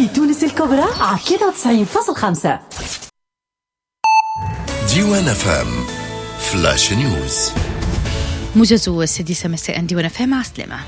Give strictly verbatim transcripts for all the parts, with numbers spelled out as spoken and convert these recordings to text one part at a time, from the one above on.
في تونس الكبرى على ثلاثة وتسعين فاصلة خمسة. ديوان فام فلاش نيوز. موجز السادسة مساء. ديوان فام مع سلامة.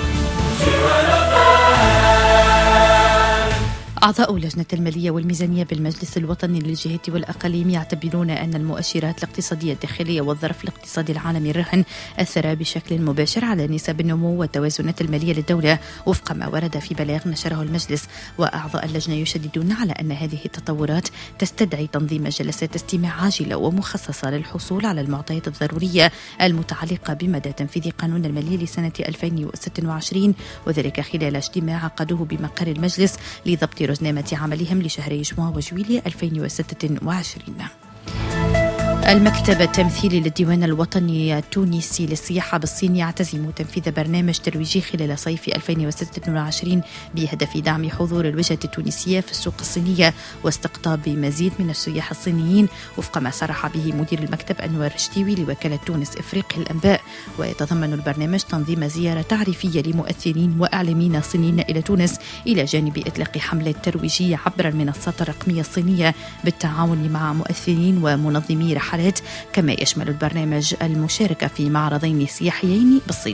أعضاء لجنة المالية والميزانية بالمجلس الوطني للجهات والأقاليم يعتبرون أن المؤشرات الاقتصادية الداخلية والظرف الاقتصادي العالمي الراهن أثر بشكل مباشر على نسب النمو والتوازنات المالية للدولة وفق ما ورد في بلاغ نشره المجلس. وأعضاء اللجنة يشددون على أن هذه التطورات تستدعي تنظيم جلسات استماع عاجلة ومخصصة للحصول على المعطيات الضرورية المتعلقة بمدى تنفيذ قانون المالية لسنة ألفين وستة وعشرين، وذلك خلال اجتماع عقدوه بمقر المجلس لضبط رزنامة عملهم لشهري جوان وجويلية ألفين وستة وعشرين. المكتب التمثيلي للديوان الوطني التونسي للسياحة بالصين يعتزم تنفيذ برنامج ترويجي خلال صيف ألفين وستة وعشرين بهدف دعم حضور الوجهة التونسية في السوق الصينية واستقطاب مزيد من السياح الصينيين، وفق ما صرح به مدير المكتب أنور رشديوي لوكالة تونس إفريقيا الأنباء. ويتضمن البرنامج تنظيم زيارة تعريفية لمؤثرين وإعلاميين صينيين إلى تونس، إلى جانب إطلاق حملة ترويجية عبر المنصات الرقمية الصينية بالتعاون مع مؤثرين ومنظمي رحلات، كما يشمل البرنامج المشاركة في معرضين سياحيين بالصين.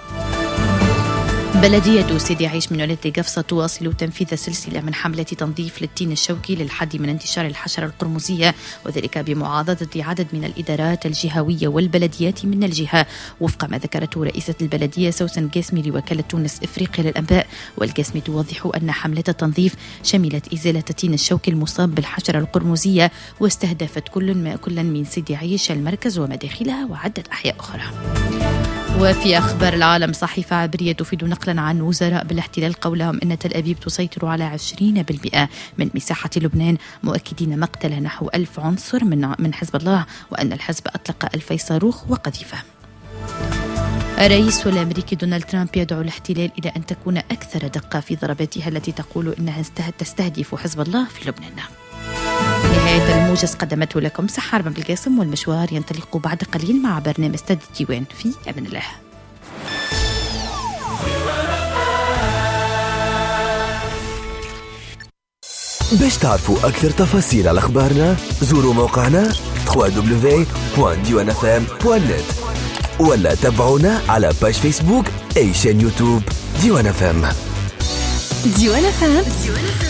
بلدية سيدي عيش من ولاية قفصة تواصل تنفيذ سلسلة من حملات تنظيف للتين الشوكي للحد من انتشار الحشرة القرمزية، وذلك بمعاضدة عدد من الإدارات الجهوية والبلديات من الجهة، وفق ما ذكرته رئيسة البلدية سوسن قاسمي لوكالة تونس إفريقيا للأنباء. والقاسمي توضح أن حملة التنظيف شملت إزالة التين الشوكي المصاب بالحشرة القرمزية، واستهدفت كل كل من سيدي عيش المركز ومداخلها وعدة أحياء أخرى. وفي أخبار العالم، صحيفة عبرية تفيد نقلا عن وزراء بالاحتلال قولهم أن تل أبيب تسيطر على عشرين بالمئة من مساحة لبنان، مؤكدين مقتل نحو ألف عنصر من من حزب الله، وأن الحزب أطلق ألفي صاروخ وقذيفة. الرئيس الأمريكي دونالد ترامب يدعو الاحتلال إلى أن تكون أكثر دقة في ضرباتها التي تقول إنها تستهدف حزب الله في لبنان. نهاية الموجز قدمته لكم سحر بن بالقاسم، والمشوار ينطلق بعد قليل مع برنامج استاد الديوان. في أمان الله. باش تعرفوا أكثر تفاصيل على أخبارنا زوروا موقعنا دبليو دبليو دبليو دوت ديوان اف ام دوت نت ولا تابعونا على باج فيسبوك أي شان يوتيوب ديوان اف ام. ديوان اف ام